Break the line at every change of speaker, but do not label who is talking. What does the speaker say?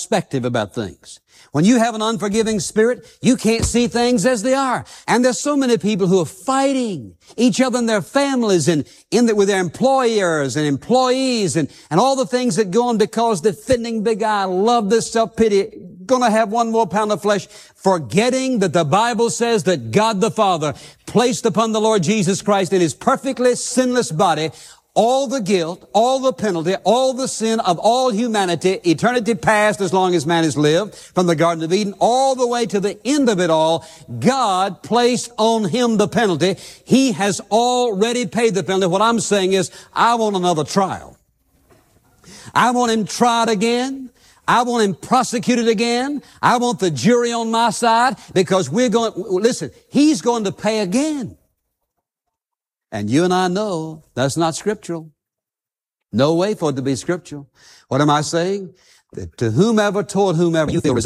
perspective about things. When you have an unforgiving spirit, you can't see things as they are. And there's so many people who are fighting each other and their families and with their employers and employees and all the things that go on because they're fitting big eye, love this self-pity, gonna have one more pound of flesh, forgetting that the Bible says that God the Father placed upon the Lord Jesus Christ in His perfectly sinless body all the guilt, all the penalty, all the sin of all humanity, eternity past as long as man has lived, from the Garden of Eden all the way to the end of it all. God placed on Him the penalty. He has already paid the penalty. What I'm saying is, I want another trial. I want Him tried again. I want Him prosecuted again. I want the jury on my side, because listen, He's going to pay again. And you and I know that's not scriptural. No way for it to be scriptural. What am I saying? That to whomever, toward whomever you feel